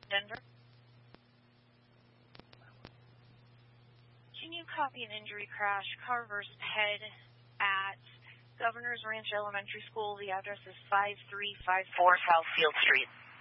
Denver. Can you copy an injury crash, car versus head at Governor's Ranch Elementary School? The address is 5354 South Field Street.